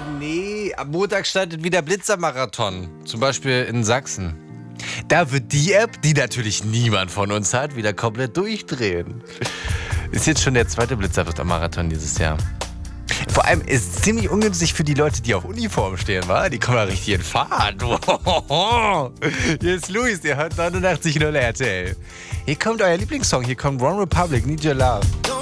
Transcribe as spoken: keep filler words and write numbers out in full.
nee. Am Montag startet wieder Blitzermarathon. Zum Beispiel in Sachsen. Da wird die App, die natürlich niemand von uns hat, wieder komplett durchdrehen. Ist jetzt schon der zweite Blitzermarathon dieses Jahr. Vor allem ist es ziemlich ungünstig für die Leute, die auf Uniform stehen, wa? Die kommen ja richtig in Fahrt. Hier ist Luis, ihr hört neunundachtzig Komma null R T L. Hier kommt euer Lieblingssong, hier kommt One Republic, Need Your Love.